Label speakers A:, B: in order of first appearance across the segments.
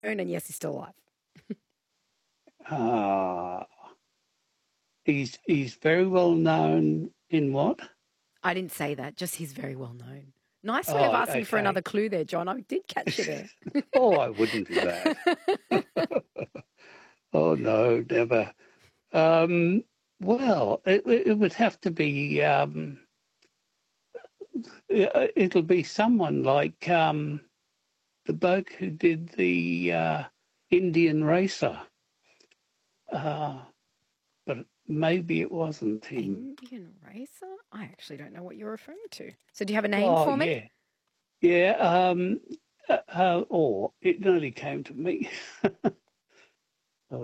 A: And yes, he's still alive.
B: Uh, he's very well known in what?
A: I didn't say that, just he's very well known. Nice way of
B: Oh,
A: asking for
B: okay.
A: another clue there, John. I did catch you there.
B: Oh, I wouldn't do that. Oh, no, never. Well, it would have to be, it'll be someone like the bloke who did the Indian Racer. But maybe it wasn't him.
A: Indian racer? I actually don't know what you're referring to. So do you have a name
B: Oh,
A: for me?
B: yeah. Yeah, or it nearly came to me. Oh,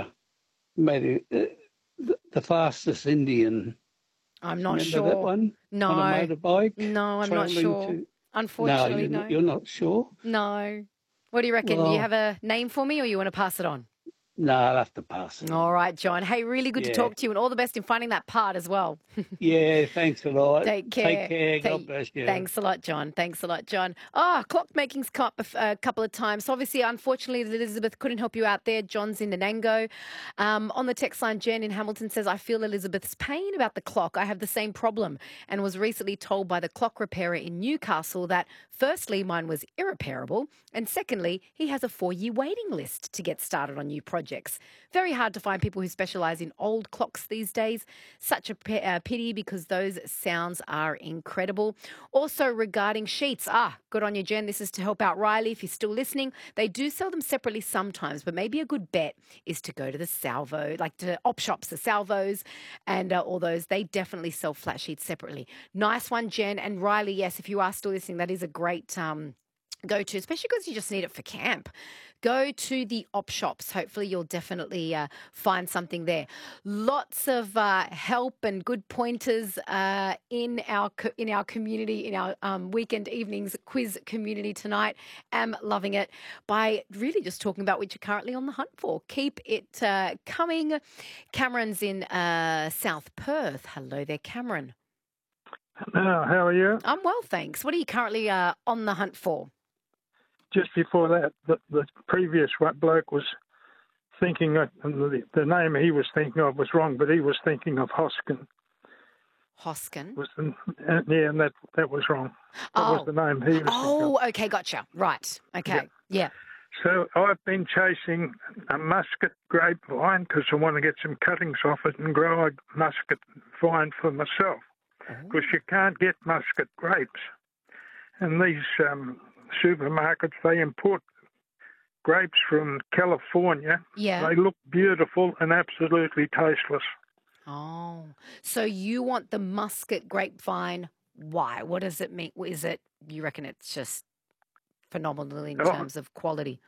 B: maybe the fastest Indian.
A: I'm not
B: Remember that
A: sure.
B: one?
A: No.
B: On a motorbike?
A: No, I'm not
B: Traveling
A: sure.
B: to... No,
A: Unfortunately, no.
B: you're not sure?
A: No. What do you reckon? Do you have
B: Well,
A: a name for me or you want to pass it on?
B: no, I'll have to pass it
A: All
B: on.
A: right, John. Hey, really good to
B: Yeah.
A: talk to you and all the best in finding that part as well.
B: Yeah, thanks a lot.
A: Take
B: Take
A: care.
B: care. God bless you.
A: Thanks a lot, John. Thanks a lot, John. Clockmaking's come up a couple of times. So obviously, unfortunately, Elizabeth couldn't help you out there. John's in Nanango. On the text line, Jen in Hamilton says, I feel Elizabeth's pain about the clock. I have the same problem and was recently told by the clock repairer in Newcastle that firstly, mine was irreparable. And secondly, he has a 4-year waiting list to get started on new projects. Very hard to find people who specialise in old clocks these days. Such a pity because those sounds are incredible. Also regarding sheets, good on you, Jen. This is to help out Riley if he's still listening. They do sell them separately sometimes, but maybe a good bet is to go to the Salvo, like to op shops, the Salvos and all those. They definitely sell flat sheets separately. Nice one, Jen. And Riley, yes, if you are still listening, that is a great go to, especially because you just need it for camp. Go to the op shops. Hopefully you'll definitely find something there. Lots of help and good pointers in our community, in our weekend evenings quiz community tonight. Am loving it by really just talking about what you're currently on the hunt for. Keep it coming. Cameron's in South Perth. Hello there, Cameron.
C: Now, how are you?
A: I'm well, thanks. What are you currently on the hunt for?
C: Just before that, the previous bloke was thinking of, the name he was thinking of was wrong, but he was thinking of Hoskin.
A: Hoskin?
C: And that was wrong. That was the name he was thinking of.
A: Okay, gotcha. Right. Okay. Yeah.
C: So I've been chasing a muscat grapevine because I want to get some cuttings off it and grow a muscat vine for myself. Because you can't get muscat grapes. And these supermarkets, they import grapes from California.
A: Yeah.
C: They look beautiful and absolutely tasteless.
A: Oh, so you want the muscat grapevine. Why? What does it mean? Is it, you reckon it's just phenomenal in terms of quality?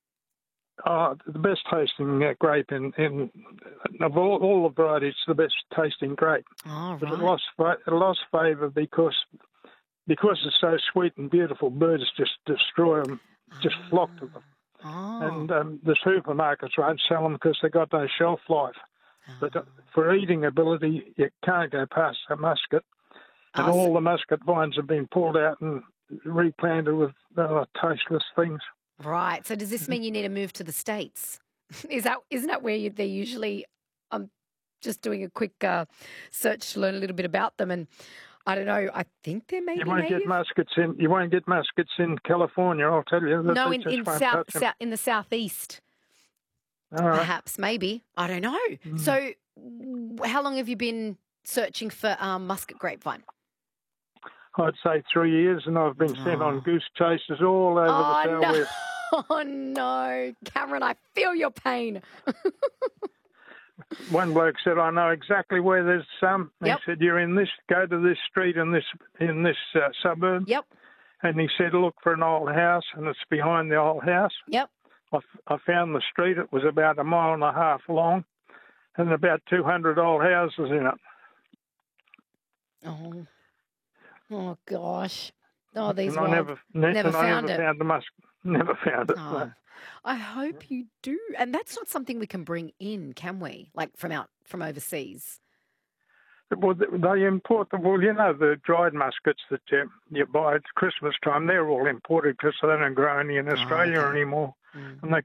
C: The best tasting grape of all the varieties, the best tasting grape.
A: Oh, right.
C: But it lost favour because it's so sweet and beautiful. Birds just destroy them, just flock to them.
A: Oh.
C: And the supermarkets won't sell them because they've got no shelf life. But for eating ability, you can't go past a muscat. And all the muscat vines have been pulled out and replanted with tasteless things.
A: Right. So does this mean you need to move to the States? Isn't that where they usually? I'm just doing a quick search to learn a little bit about them, and I don't know. I think they're maybe
C: You won't
A: native.
C: get muskets in. You won't get muskets in California. I'll tell you.
A: No, in the southeast. Perhaps, maybe. I don't know. So, how long have you been searching for muscat grapevine?
C: I'd say 3 years, and I've been sent on goose chases all over the southwest.
A: Oh, no. Cameron, I feel your pain.
C: One bloke said, I know exactly where there's some.
A: Yep.
C: He said, go to this street in this suburb.
A: Yep.
C: And he said, look for an old house, and it's behind the old house.
A: Yep.
C: I found the street. It was about 1.5 miles long and about 200 old houses in it.
A: Oh gosh. Oh, these
C: and I never
A: found it.
C: Never found it.
A: Oh,
C: No.
A: I hope you do. And that's not something we can bring in, can we? Like from overseas.
C: Well, they import the dried muskets that you buy at Christmas time. They're all imported because they don't grow any in Australia anymore. And they